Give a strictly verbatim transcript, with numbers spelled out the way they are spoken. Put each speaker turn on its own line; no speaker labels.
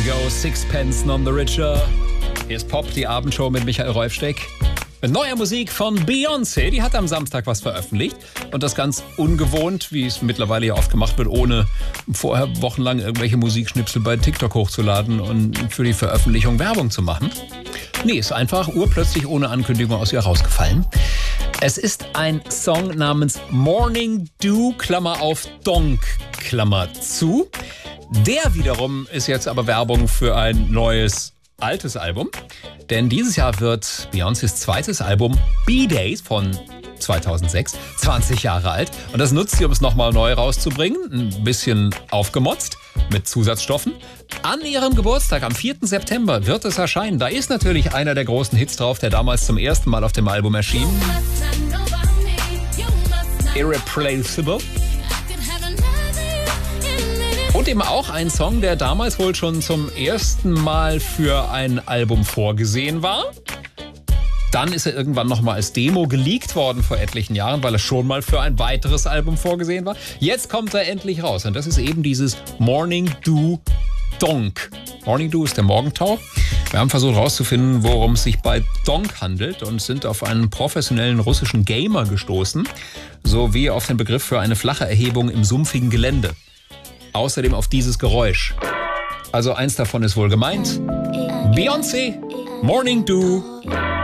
go, Sixpence None the Richer. Hier ist Pop, die Abendshow mit Michael Räufsteck. Mit neuer Musik von Beyoncé, die hat am Samstag was veröffentlicht. Und das ganz ungewohnt, wie es mittlerweile ja oft gemacht wird, ohne vorher wochenlang irgendwelche Musikschnipsel bei TikTok hochzuladen und für die Veröffentlichung Werbung zu machen. Nee, ist einfach urplötzlich ohne Ankündigung aus ihr rausgefallen. Es ist ein Song namens Morning Dew, Klammer auf Donk, Klammer zu. Der wiederum ist jetzt aber Werbung für ein neues, altes Album. Denn dieses Jahr wird Beyoncés zweites Album B-Days von zweitausendsechs, zwanzig Jahre alt. Und das nutzt sie, um es nochmal neu rauszubringen. Ein bisschen aufgemotzt mit Zusatzstoffen. An ihrem Geburtstag, am vierten September, wird es erscheinen. Da ist natürlich einer der großen Hits drauf, der damals zum ersten Mal auf dem Album erschien. Irreplaceable. Und eben auch ein Song, der damals wohl schon zum ersten Mal für ein Album vorgesehen war. Dann ist er irgendwann nochmal als Demo geleakt worden vor etlichen Jahren, weil er schon mal für ein weiteres Album vorgesehen war. Jetzt kommt er endlich raus und das ist eben dieses Morning Dew Donk. Morning Dew ist der Morgentau. Wir haben versucht herauszufinden, worum es sich bei Donk handelt und sind auf einen professionellen russischen Gamer gestoßen, sowie auf den Begriff für eine flache Erhebung im sumpfigen Gelände. Außerdem auf dieses Geräusch. Also eins davon ist wohl gemeint. Beyoncé, Morning Dew.